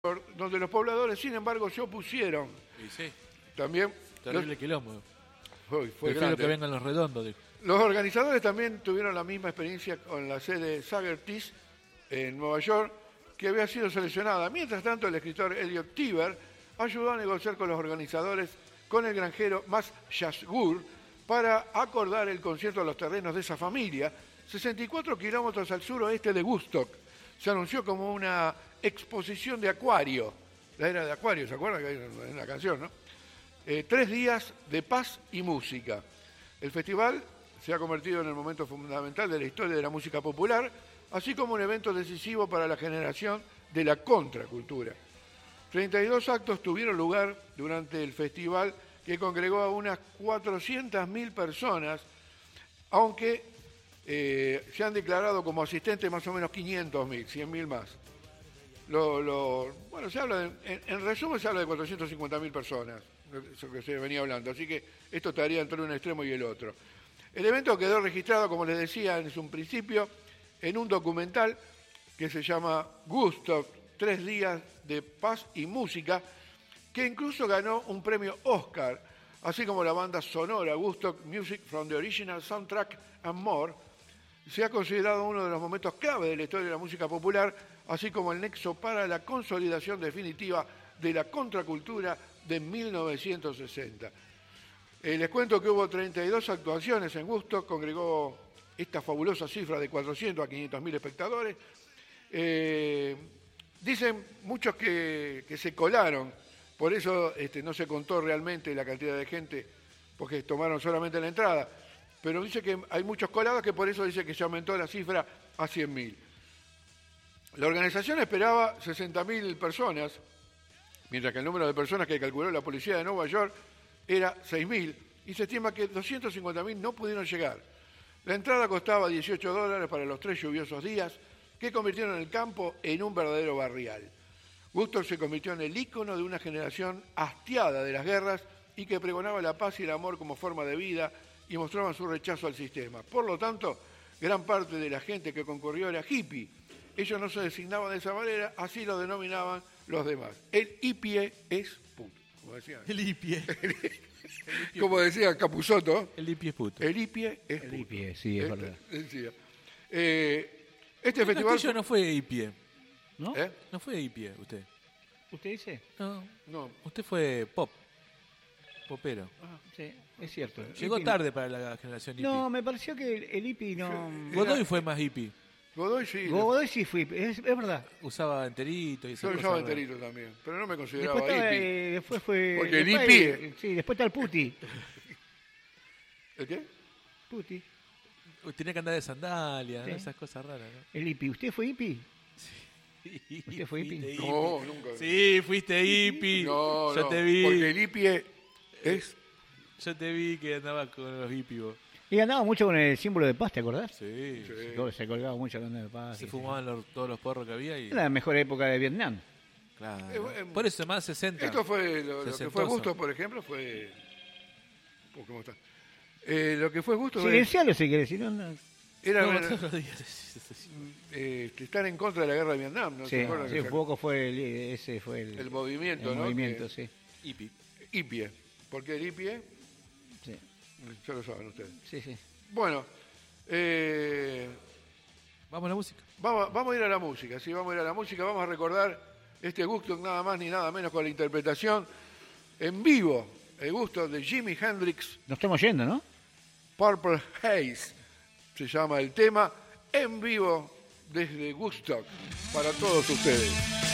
donde los pobladores, sin embargo, se opusieron. Y sí, También terrible quilombo. fue Prefiero grande. que vengan los redondos, dijo. Los organizadores también tuvieron la misma experiencia con la sede Socrates en Nueva York, que había sido seleccionada. Mientras tanto, el escritor Elliot Tiber ayudó a negociar con los organizadores, con el granjero Mas Yasgur, para acordar el concierto a los terrenos de esa familia, 64 kilómetros al suroeste de Woodstock. Se anunció como una exposición de acuario. La era de acuario, ¿se acuerdan? Que hay una canción, ¿no? 3 días de paz y música. El festival se ha convertido en el momento fundamental de la historia de la música popular, así como un evento decisivo para la generación de la contracultura. 32 actos tuvieron lugar durante el festival, que congregó a unas 400.000 personas, aunque se han declarado como asistentes más o menos 500.000, 100.000 más. Bueno, se habla en resumen se habla de 450.000 personas, eso que se venía hablando, así que esto estaría entre un extremo y el otro. El evento quedó registrado, como les decía en un principio, en un documental que se llama Woodstock, 3 días de paz y música, que incluso ganó un premio Oscar, así como la banda sonora Woodstock Music from the Original Soundtrack and More. Se ha considerado uno de los momentos clave de la historia de la música popular, así como el nexo para la consolidación definitiva de la contracultura de 1960. Les cuento que hubo 32 actuaciones en Woodstock, congregó esta fabulosa cifra de 400 a 500.000 espectadores. Dicen muchos que se colaron, por eso no se contó realmente la cantidad de gente, porque tomaron solamente la entrada. Pero dice que hay muchos colados, que por eso dice que se aumentó la cifra a 100.000. La organización esperaba 60.000 personas, mientras que el número de personas que calculó la policía de Nueva York era 6.000, y se estima que 250.000 no pudieron llegar. La entrada costaba $18 para los 3 lluviosos días, que convirtieron el campo en un verdadero barrial. Woodstock se convirtió en el ícono de una generación hastiada de las guerras y que pregonaba la paz y el amor como forma de vida y mostraban su rechazo al sistema. Por lo tanto, gran parte de la gente que concurrió era hippie. Ellos no se designaban de esa manera, así lo denominaban los demás. El hippie es puto, como decían. El hippie. Como decía Capusotto. El hippie es puto. El hippie es puto. El hippie, sí, es verdad. Decía. Este festival... Castillo no fue hippie. ¿No? No fue hippie usted. ¿Usted dice? No. Usted fue popero. Ah, sí, es cierto. Llegó Hippie tarde para la generación hippie. No, me pareció que el hippie no... Godoy fue más hippie. Godoy sí. Godoy sí fui, es verdad. Usaba enterito y Yo usaba enterito también, pero no me consideraba Después, hippie. después fue... Porque el después, hippie... Sí, después está el puti. ¿El qué? Puti. Tenía que andar de sandalia, Sí. ¿no? Esas cosas raras, ¿no? El hippie. ¿Usted fue hippie? ¿Usted fue hippie? No, nunca. Sí, fuiste hippie. No, Yo no, te vi. porque el hippie es... Yo te vi que andabas con los hippies vos. Y andaba mucho con el símbolo de paz, ¿te acordás? Sí. Se colgaba mucho con el de paz. Se fumaban todos los porros que había y... Era la mejor época de Vietnam. Claro. Por eso, más 60. Esto fue lo que fue Sesentoso. Gusto, por ejemplo, fue... ¿Cómo está? Lo que fue Gusto Silencialo si querés, si no... no. era No, todos los días. estar en contra de la guerra de Vietnam, ¿no? Sí, ¿Se acuerdan sí, que un poco fue ese fue el movimiento, el ¿no? movimiento, sí. Hippie. Hippie. ¿Por qué el hippie? Sí, Ya lo saben ustedes. sí. Bueno, Vamos a la música. vamos a ir a la música, sí, vamos a ir a la música, vamos a recordar este Gusto nada más ni nada menos con la interpretación en vivo, el Gusto de Jimi Hendrix, Nos estamos yendo, ¿no? Purple Haze, se llama el tema, en vivo desde Woodstock, para todos ustedes.